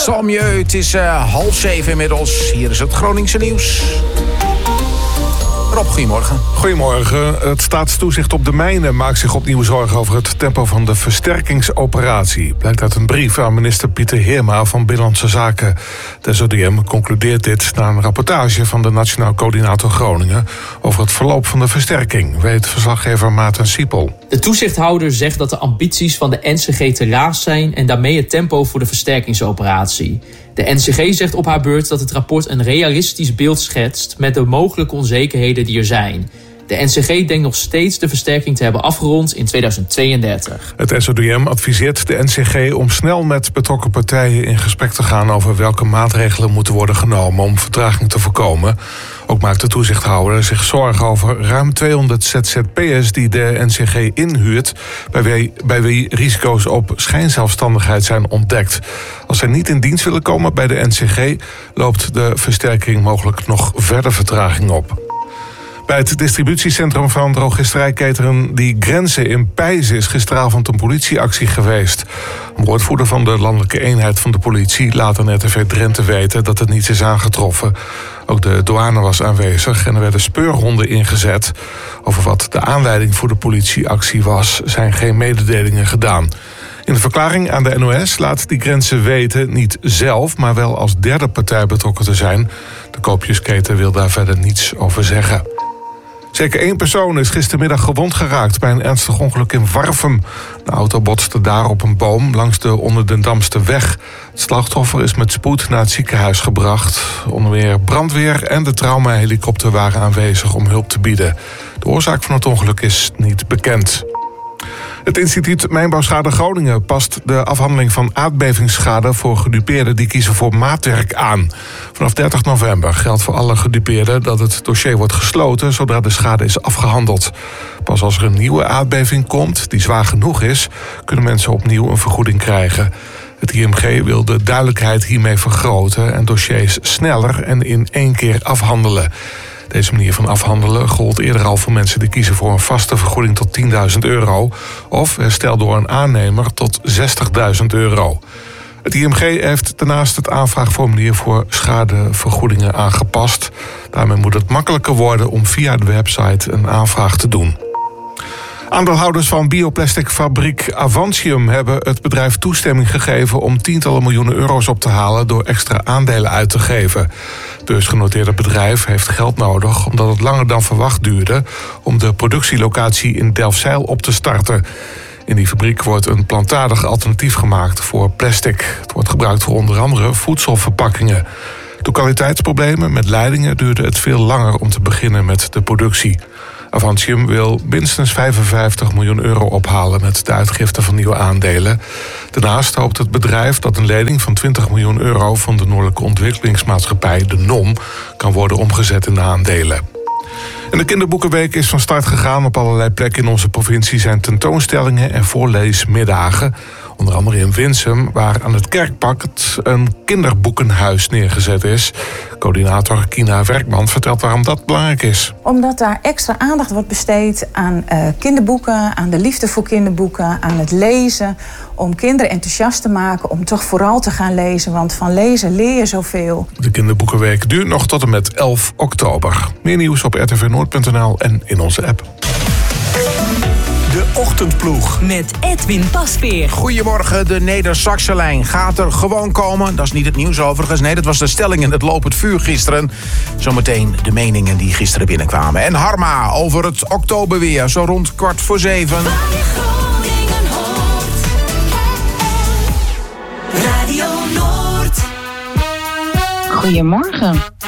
Salmieu, het is 6:30 inmiddels. Hier is het Groningse nieuws. Rob, goedemorgen. Goedemorgen. Het Staatstoezicht op de Mijnen maakt zich opnieuw zorgen over het tempo van de versterkingsoperatie. Blijkt uit een brief aan minister Pieter Heerma van Binnenlandse Zaken. De SODM concludeert dit na een rapportage van de Nationaal Coördinator Groningen over het verloop van de versterking, weet verslaggever Maarten Siepel. De toezichthouder zegt dat de ambities van de NCG te laag zijn en daarmee het tempo voor de versterkingsoperatie. De NCG zegt op haar beurt dat het rapport een realistisch beeld schetst met de mogelijke onzekerheden die er zijn. De NCG denkt nog steeds de versterking te hebben afgerond in 2032. Het SODM adviseert de NCG om snel met betrokken partijen in gesprek te gaan over welke maatregelen moeten worden genomen om vertraging te voorkomen. Ook maakt de toezichthouder zich zorgen over ruim 200 ZZP'ers die de NCG inhuurt, bij wie risico's op schijnzelfstandigheid zijn ontdekt. Als zij niet in dienst willen komen bij de NCG, loopt de versterking mogelijk nog verder vertraging op. Bij het distributiecentrum van drogisterijketen Die Grenzen in Peijs is gisteravond een politieactie geweest. Een woordvoerder van de landelijke eenheid van de politie laat aan RTV Drenthe weten dat het niets is aangetroffen. Ook de douane was aanwezig en er werden speurhonden ingezet. Over wat de aanleiding voor de politieactie was, zijn geen mededelingen gedaan. In de verklaring aan de NOS laat Die Grenzen weten niet zelf, maar wel als derde partij betrokken te zijn. De koopjesketen wil daar verder niets over zeggen. Zeker 1 persoon is gistermiddag gewond geraakt bij een ernstig ongeluk in Warffum. De auto botste daar op een boom langs de Onderdendamster weg. Het slachtoffer is met spoed naar het ziekenhuis gebracht. Onder meer brandweer en de traumahelikopter waren aanwezig om hulp te bieden. De oorzaak van het ongeluk is niet bekend. Het instituut Mijnbouwschade Groningen past de afhandeling van aardbevingsschade voor gedupeerden die kiezen voor maatwerk aan. Vanaf 30 november geldt voor alle gedupeerden dat het dossier wordt gesloten zodra de schade is afgehandeld. Pas als er een nieuwe aardbeving komt, die zwaar genoeg is, kunnen mensen opnieuw een vergoeding krijgen. Het IMG wil de duidelijkheid hiermee vergroten en dossiers sneller en in 1 keer afhandelen. Deze manier van afhandelen gold eerder al voor mensen die kiezen voor een vaste vergoeding tot €10.000 of herstel door een aannemer tot €60.000. Het IMG heeft daarnaast het aanvraagformulier voor schadevergoedingen aangepast. Daarmee moet het makkelijker worden om via de website een aanvraag te doen. Aandeelhouders van bioplasticfabriek Avantium hebben het bedrijf toestemming gegeven om tientallen miljoenen euro's op te halen door extra aandelen uit te geven. Het beursgenoteerde bedrijf heeft geld nodig omdat het langer dan verwacht duurde om de productielocatie in Delfzijl op te starten. In die fabriek wordt een plantaardig alternatief gemaakt voor plastic. Het wordt gebruikt voor onder andere voedselverpakkingen. Door kwaliteitsproblemen met leidingen duurde het veel langer om te beginnen met de productie. Avantium wil minstens €55 miljoen ophalen met de uitgifte van nieuwe aandelen. Daarnaast hoopt het bedrijf dat een lening van €20 miljoen van de Noordelijke Ontwikkelingsmaatschappij, de NOM, kan worden omgezet in aandelen. En de kinderboekenweek is van start gegaan. Op allerlei plekken in onze provincie zijn tentoonstellingen en voorleesmiddagen. Onder andere in Winsum, waar aan het Kerkpark een kinderboekenhuis neergezet is. Coördinator Kina Werkman vertelt waarom dat belangrijk is. Omdat daar extra aandacht wordt besteed aan kinderboeken, aan de liefde voor kinderboeken, aan het lezen. Om kinderen enthousiast te maken om toch vooral te gaan lezen. Want van lezen leer je zoveel. De kinderboekenweek duurt nog tot en met 11 oktober. Meer nieuws op rtvnoord.nl en in onze app. De Ochtendploeg. Met Edwin Pasveer. Goedemorgen, de Neder-Saxe-lijn gaat er gewoon komen. Dat is niet het nieuws overigens. Nee, dat was de stelling in het lopend vuur gisteren. Zometeen de meningen die gisteren binnenkwamen. En Harma over het oktoberweer, zo rond 6:15. Radio Noord. Goedemorgen.